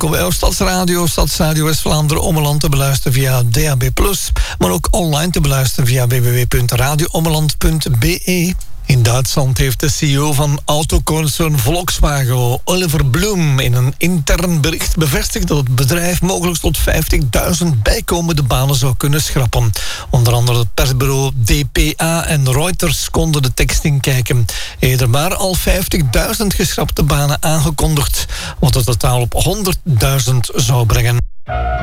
welkom bij Stadsradio. Stadsradio West-Vlaanderen Ommeland te beluisteren via DAB+, maar ook online te beluisteren via www.radioommeland.be. In Duitsland heeft de CEO van autoconcern Volkswagen, Oliver Blume, in een intern bericht bevestigd dat het bedrijf mogelijk tot 50.000 bijkomende banen zou kunnen schrappen. Onder andere het persbureau DPA en Reuters konden de tekst inkijken. Eerder waren al 50.000 geschrapte banen aangekondigd, wat het totaal op 100.000 zou brengen.